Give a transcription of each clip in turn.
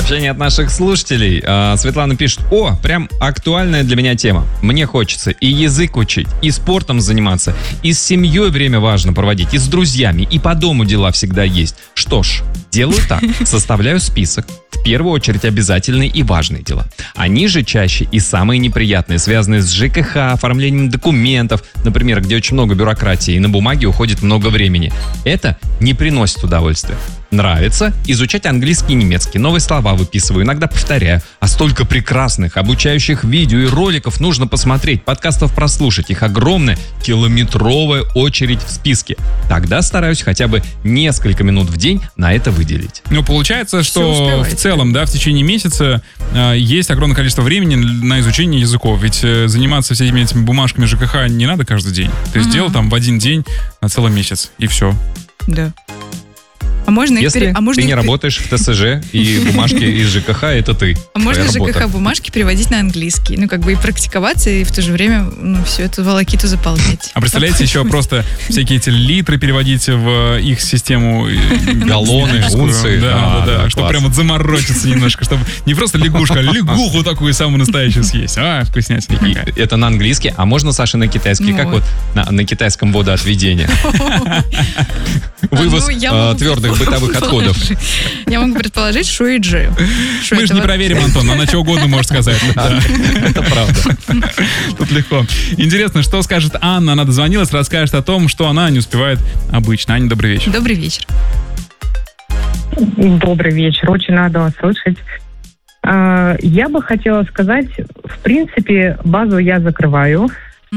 Сообщение от наших слушателей. Светлана пишет: прям актуальная для меня тема. Мне хочется и язык учить, и спортом заниматься, и с семьей время важно проводить, и с друзьями, и по дому дела всегда есть. Что ж, делаю так. Составляю список. В первую очередь обязательные и важные дела. Они же чаще и самые неприятные, связанные с ЖКХ, оформлением документов, например, где очень много бюрократии, и на бумаге уходит много времени. Это не приносит удовольствия. Нравится изучать английский и немецкий, новые слова выписываю, иногда повторяю. А столько прекрасных, обучающих видео и роликов нужно посмотреть, подкастов прослушать. Их огромная километровая очередь в списке. Тогда стараюсь хотя бы несколько минут в день на это выделить. Ну, получается, что в целом, да, в течение месяца есть огромное количество времени на изучение языков. Ведь заниматься всеми этими бумажками ЖКХ не надо каждый день. Ты сделал там в один день на целый месяц, и все. Да. А можно Если ты не работаешь в ТСЖ, и бумажки из ЖКХ — это ты. А можно ЖКХ бумажки переводить на английский? Ну, как бы и практиковаться, и в то же время, все эту волокиту заполнять. А представляете, еще просто всякие эти литры переводить в их систему. Галлоны, унции. Да, чтобы прям вот заморочиться немножко, чтобы не просто лягушка, а лягуху такую самую настоящую съесть. Вкуснятина какая. Это на английский, а можно, Саша, на китайский? Как вот на китайском водоотведение? Вывоз твердых бытовых отходов. Я могу предположить шуиджи. Мы же не проверим, Антон, она чего угодно может сказать. Это правда. Тут легко. Интересно, что скажет Анна? Она дозвонилась, расскажет о том, что она не успевает обычно. Аня, добрый вечер. Добрый вечер. Добрый вечер. Очень рада вас слышать. Я бы хотела сказать, в принципе, базу я закрываю,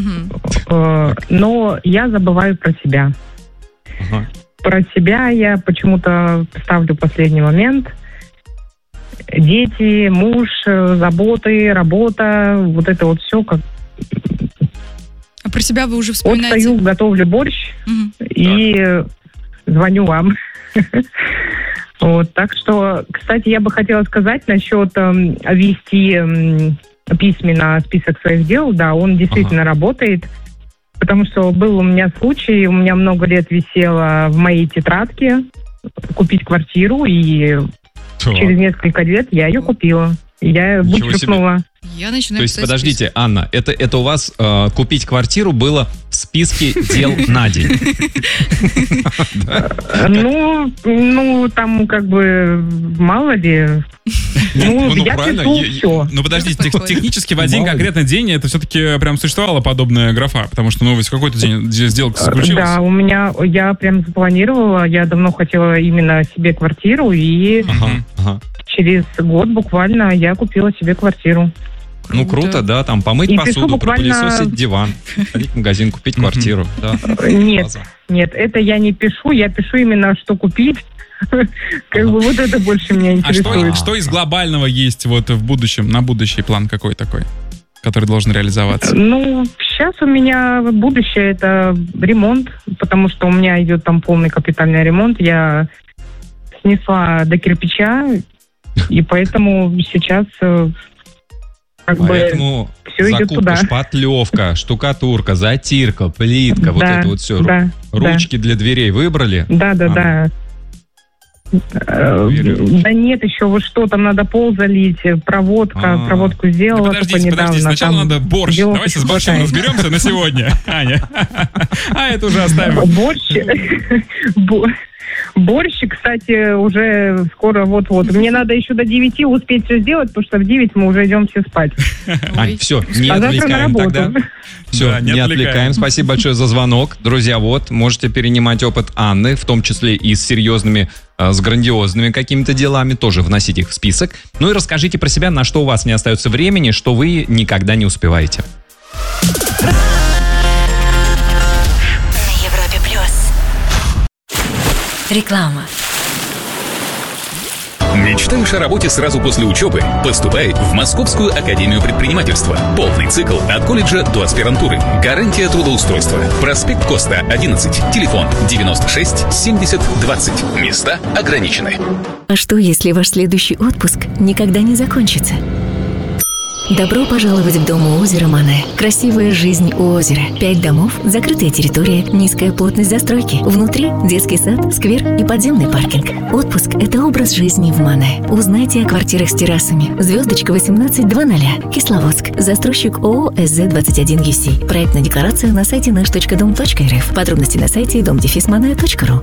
но я забываю про себя. Про себя я почему-то ставлю последний момент. Дети, муж, заботы, работа, вот это вот все как... А про себя вы уже вспоминаете? Вот стою, готовлю борщ и звоню вам. Вот, так что, кстати, я бы хотела сказать насчет вести письменно список своих дел. Да, он действительно работает. Потому что был у меня случай, у меня много лет висело в моей тетрадке купить квартиру, и через несколько лет я ее купила. Я вычеркнула. Я начинаю. То есть, подождите, список. Анна, это у вас купить квартиру было в списке дел на день? Ну, там как бы мало ли. Я пишу все. Ну, подождите, технически в один конкретный день это все-таки прям существовала подобная графа, потому что, в какой-то день сделка заключилась. Да, я прям запланировала, я давно хотела именно себе квартиру, и через год буквально я купила себе квартиру. Ну, круто, да, там помыть посуду, пропылесосить диван, ходить в магазин, купить квартиру. Нет, это я не пишу, я пишу именно, что купить. Как бы вот это больше меня интересует. А что из глобального есть вот в будущем, на будущий план какой такой, который должен реализоваться? Ну, сейчас у меня будущее — это ремонт, потому что у меня идет там полный капитальный ремонт. Я снесла до кирпича, и поэтому сейчас... Поэтому закупка, шпатлевка, штукатурка, затирка, плитка, вот это вот все. Ручки для дверей выбрали? Да. Да нет, еще вот что там надо, пол залить, проводку сделала. Подождите, сначала надо борщ. Давайте с борщом разберемся на сегодня, Аня. А это уже оставим. Борщ, кстати, уже скоро вот-вот. Мне надо еще до 9 успеть все сделать, потому что в 9 мы уже идем все спать. Ань, все, не отвлекаем тогда. Все, не отвлекаем. Спасибо большое за звонок. Друзья, вот, можете перенимать опыт Анны, в том числе и с серьезными, с грандиозными какими-то делами, тоже вносить их в список. Ну и расскажите про себя, на что у вас не остается времени, что вы никогда не успеваете. Реклама. Мечтаешь о работе сразу после учебы? Поступай в Московскую академию предпринимательства. Полный цикл от колледжа до аспирантуры. Гарантия трудоустройства. Проспект Коста, 11. Телефон 96 70 20. Места ограничены. А что, если ваш следующий отпуск никогда не закончится? Добро пожаловать в дом у озера Мане. Красивая жизнь у озера. 5 домов, закрытая территория, низкая плотность застройки. Внутри детский сад, сквер и подземный паркинг. Отпуск – это образ жизни в Мане. Узнайте о квартирах с террасами. Звездочка 1820. Кисловодск. Застройщик ООО СЗ-21ЮС. Проектная декларация на сайте наш.дом.рф. Подробности на сайте dom-mane.ru.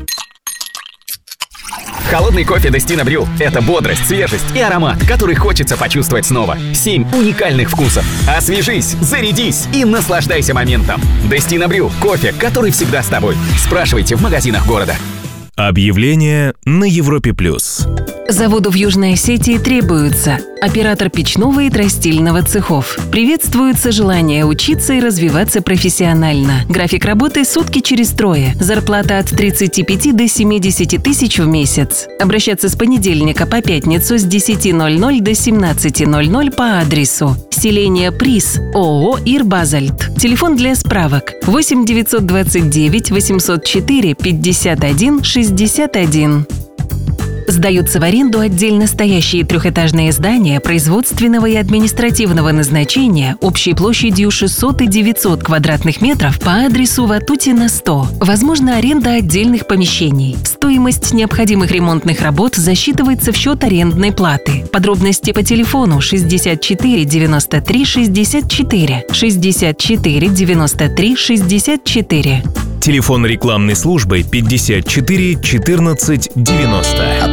Холодный кофе Дестино Брю – это бодрость, свежесть и аромат, который хочется почувствовать снова. 7 уникальных вкусов. Освежись, зарядись и наслаждайся моментом. Дестино Брю – кофе, который всегда с тобой. Спрашивайте в магазинах города. Объявление на Европе+. Заводу в Южной Осетии требуется оператор печного и тростильного цехов. Приветствуется желание учиться и развиваться профессионально. График работы сутки через трое. Зарплата от 35 до 70 тысяч в месяц. Обращаться с понедельника по пятницу с 10:00 до 17:00 по адресу селение Приз, ООО «Ирбазальт». Телефон для справок 8 929 804 51 61. Сдаются в аренду отдельно стоящие 3-этажные здания производственного и административного назначения общей площадью 600 и 900 квадратных метров по адресу Ватутина 100. Возможна аренда отдельных помещений. Стоимость необходимых ремонтных работ засчитывается в счет арендной платы. Подробности по телефону 64 93 64 64 93 64. Телефон рекламной службы 54 14 90.